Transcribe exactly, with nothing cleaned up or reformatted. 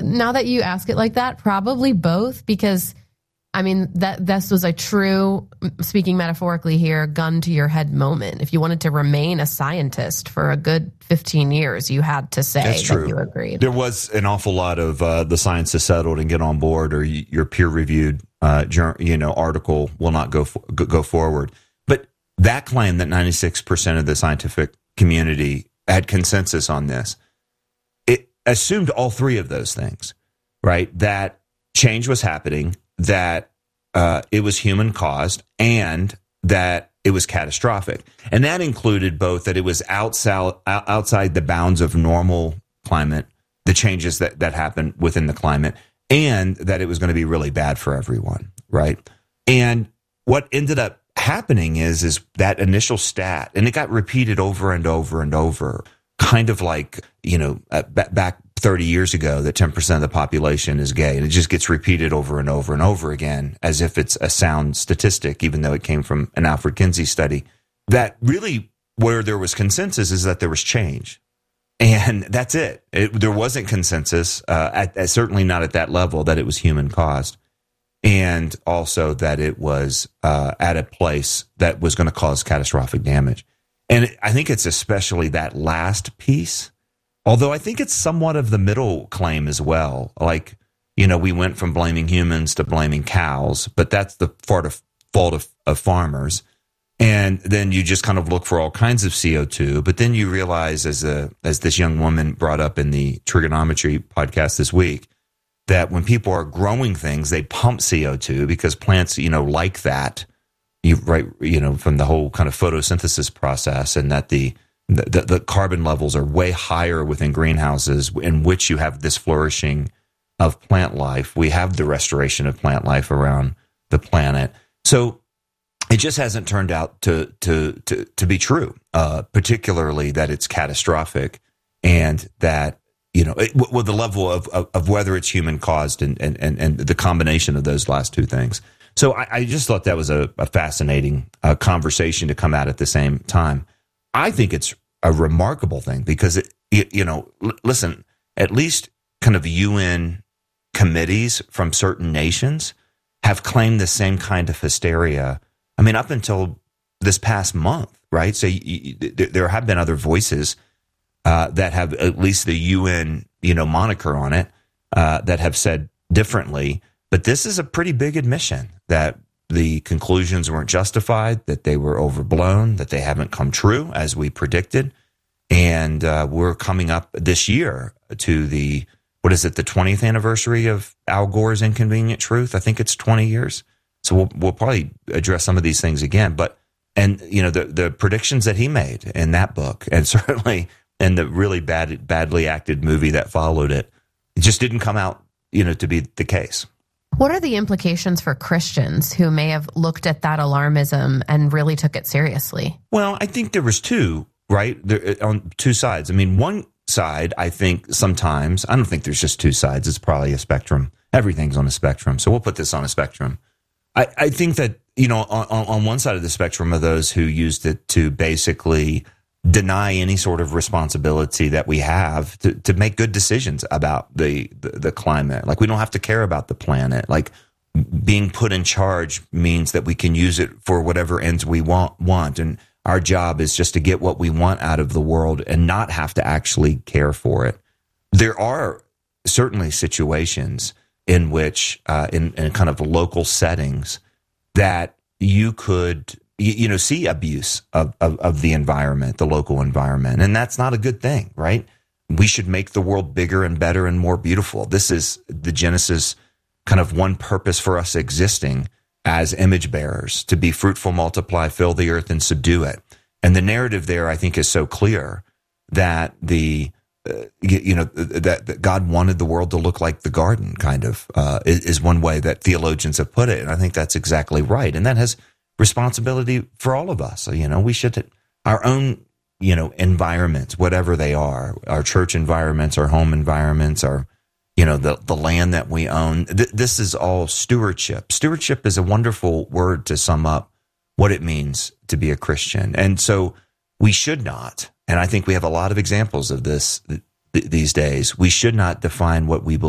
now that you ask it like that, probably both, because I mean, that this was a true, speaking metaphorically here, gun to your head moment. If you wanted to remain a scientist for a good fifteen years, you had to say That's true. that you agreed. There was an awful lot of uh, the science is settled and get on board, or your peer-reviewed uh, you know, article will not go, go forward. But that claim that ninety-six percent of the scientific community had consensus on this, it assumed all three of those things, right? That change was happening, that uh, it was human caused, and that it was catastrophic. And that included both that it was outside, outside the bounds of normal climate, the changes that, that happened within the climate, and that it was going to be really bad for everyone, right? And what ended up happening is, is that initial stat, and it got repeated over and over and over, kind of like, you know, uh, back thirty years ago, that ten percent of the population is gay. And it just gets repeated over and over and over again as if it's a sound statistic, even though it came from an Alfred Kinsey study. That really, where there was consensus is that there was change. And that's it. it there wasn't consensus, uh, at, at, certainly not at that level, that it was human caused. And also that it was uh, at a place that was going to cause catastrophic damage. And I think it's especially that last piece. Although I think it's somewhat of the middle claim as well. Like, you know, we went from blaming humans to blaming cows, but that's the fault of, fault of, of farmers. And then you just kind of look for all kinds of C O two. But then you realize, as a as this young woman brought up in the trigonometry podcast this week, that when people are growing things, they pump C O two because plants, you know, like that. You right, you know, from the whole kind of photosynthesis process, and that the The, the carbon levels are way higher within greenhouses in which you have this flourishing of plant life. We have the restoration of plant life around the planet. So it just hasn't turned out to to to, to be true, uh, particularly that it's catastrophic, and that, you know, it, with the level of, of, of whether it's human caused, and, and, and, and the combination of those last two things. So I, I just thought that was a, a fascinating uh, conversation to come out at the same time. I think it's a remarkable thing because, it, it, you know, l- listen, at least kind of U N committees from certain nations have claimed the same kind of hysteria. I mean, up until this past month, right? So y- y- there have been other voices uh, that have at least the U N, you know, moniker on it uh, that have said differently. But this is a pretty big admission that the conclusions weren't justified, that they were overblown, that they haven't come true as we predicted. And uh, we're coming up this year to the, what is it, the twentieth anniversary of Al Gore's Inconvenient Truth? I think it's twenty years. So we'll, we'll probably address some of these things again. But, and, you know, the, the predictions that he made in that book, and certainly in the really bad, badly acted movie that followed it, it just didn't come out, you know, to be the case. What are the implications for Christians who may have looked at that alarmism and really took it seriously? Well, I think there was two, right? There, on two sides. I mean, one side, I think sometimes, I don't think there's just two sides. It's probably a spectrum. Everything's on a spectrum. So we'll put this on a spectrum. I, I think that, you know, on, on one side of the spectrum are those who used it to basically deny any sort of responsibility that we have to, to make good decisions about the, the, the climate. Like, we don't have to care about the planet. Like, being put in charge means that we can use it for whatever ends we want, want. And our job is just to get what we want out of the world and not have to actually care for it. There are certainly situations in which, uh, in, in kind of local settings, that you could, you know, see abuse of, of, of the environment, the local environment. And that's not a good thing, right? We should make the world bigger and better and more beautiful. This is the Genesis kind of one purpose for us existing as image bearers, to be fruitful, multiply, fill the earth, and subdue it. And the narrative there, I think, is so clear that the, uh, you, you know, that, that God wanted the world to look like the garden, kind of, uh, is, is one way that theologians have put it. And I think that's exactly right. And that has responsibility for all of us. You know, we should, our own, you know, environments, whatever they are, our church environments, our home environments, our, you know, the, the land that we own. Th- this is all stewardship. Stewardship is a wonderful word to sum up what it means to be a Christian. And so we should not, and I think we have a lot of examples of this th- th- these days, we should not define what we believe